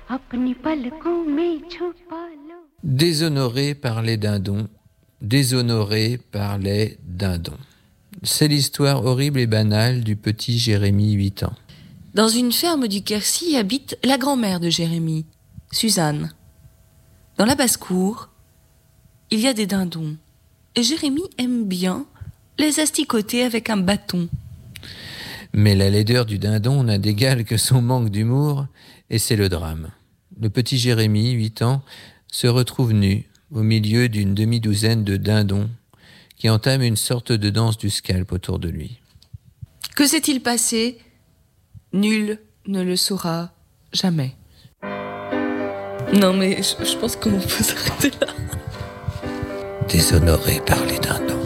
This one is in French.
अपनी पलकों में छुपा लो. Déshonoré par les dindons, déshonoré par les dindons. C'est l'histoire horrible et banale du petit Jérémie, 8 ans. Dans une ferme du Quercy habite la grand-mère de Jérémie, Suzanne. Dans la basse-cour, il y a des dindons. Et Jérémie aime bien les asticoter avec un bâton. Mais la laideur du dindon n'a d'égal que son manque d'humour, et c'est le drame. Le petit Jérémie, 8 ans, se retrouve nu au milieu d'une demi-douzaine de dindons qui entament une sorte de danse du scalp autour de lui. Que s'est-il passé ? Nul ne le saura jamais. Non mais je pense qu'on peut s'arrêter là. Déshonoré par les dindons.